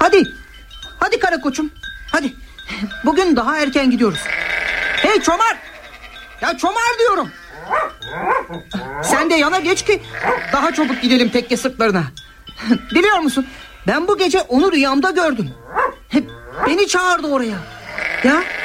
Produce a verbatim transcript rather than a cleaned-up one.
Hadi. Hadi kara koçum. Hadi. Bugün daha erken gidiyoruz. Hey Çomar. Ya Çomar diyorum. Sen de yana geç ki daha çabuk gidelim tekke sırtlarına. Biliyor musun? Ben bu gece onu rüyamda gördüm. Hep beni çağırdı oraya. Ya